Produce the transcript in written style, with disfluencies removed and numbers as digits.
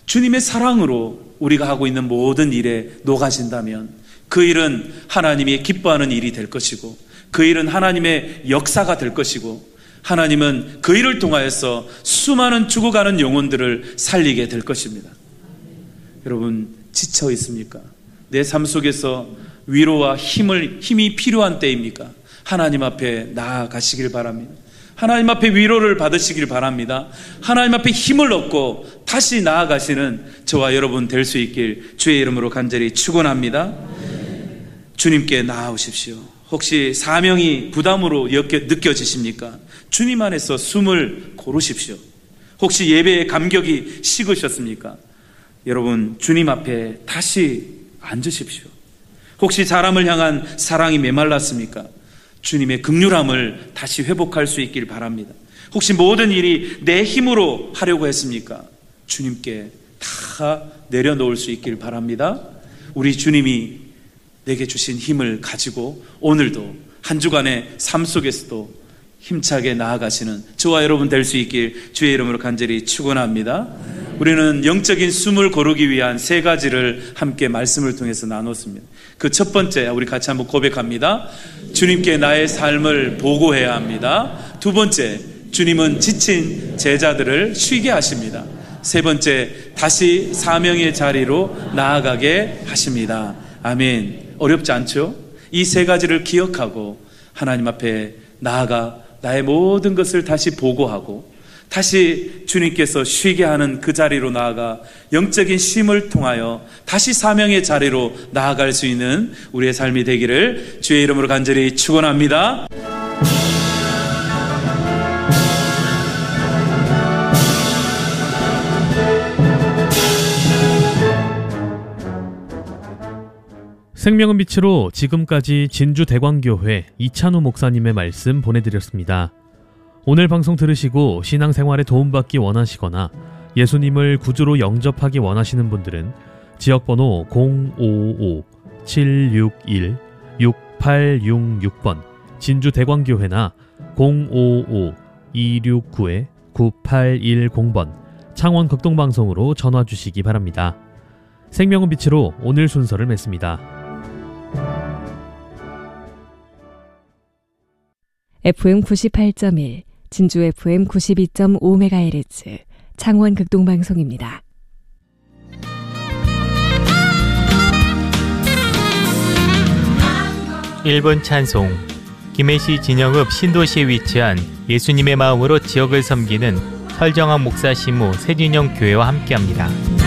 주님의 사랑으로 우리가 하고 있는 모든 일에 녹아진다면 그 일은 하나님이 기뻐하는 일이 될 것이고 그 일은 하나님의 역사가 될 것이고 하나님은 그 일을 통하여서 수많은 죽어가는 영혼들을 살리게 될 것입니다. 여러분, 지쳐 있습니까? 내 삶 속에서 위로와 힘이 필요한 때입니까? 하나님 앞에 나아가시길 바랍니다. 하나님 앞에 위로를 받으시길 바랍니다. 하나님 앞에 힘을 얻고 다시 나아가시는 저와 여러분 될 수 있길 주의 이름으로 간절히 축원합니다. 주님께 나아오십시오. 혹시 사명이 부담으로 느껴지십니까? 주님 안에서 숨을 고르십시오. 혹시 예배의 감격이 식으셨습니까? 여러분, 주님 앞에 다시 앉으십시오. 혹시 사람을 향한 사랑이 메말랐습니까? 주님의 긍휼함을 다시 회복할 수 있길 바랍니다. 혹시 모든 일이 내 힘으로 하려고 했습니까? 주님께 다 내려놓을 수 있길 바랍니다. 우리 주님이 내게 주신 힘을 가지고 오늘도 한 주간의 삶 속에서도 힘차게 나아가시는 저와 여러분 될 수 있길 주의 이름으로 간절히 축원합니다. 우리는 영적인 숨을 고르기 위한 세 가지를 함께 말씀을 통해서 나눴습니다. 그 첫 번째, 우리 같이 한번 고백합니다. 주님께 나의 삶을 보고해야 합니다. 두 번째, 주님은 지친 제자들을 쉬게 하십니다. 세 번째, 다시 사명의 자리로 나아가게 하십니다. 아멘. 어렵지 않죠? 이 세 가지를 기억하고 하나님 앞에 나아가 나의 모든 것을 다시 보고하고 다시 주님께서 쉬게 하는 그 자리로 나아가 영적인 쉼을 통하여 다시 사명의 자리로 나아갈 수 있는 우리의 삶이 되기를 주의 이름으로 간절히 축원합니다. 생명은 빛으로 지금까지 진주대광교회 이찬우 목사님의 말씀 보내드렸습니다. 오늘 방송 들으시고 신앙생활에 도움받기 원하시거나 예수님을 구주로 영접하기 원하시는 분들은 지역번호 055-761-6866번 진주대광교회나 055-269-9810번 창원 극동방송으로 전화주시기 바랍니다. 생명은 빛으로 오늘 순서를 맺습니다. FM 98.1, 진주 FM 92.5MHz, 창원 극동방송입니다. 1번 찬송, 김해시 진영읍 신도시에 위치한 예수님의 마음으로 지역을 섬기는 설정학 목사 시무 새진영 교회와 함께합니다.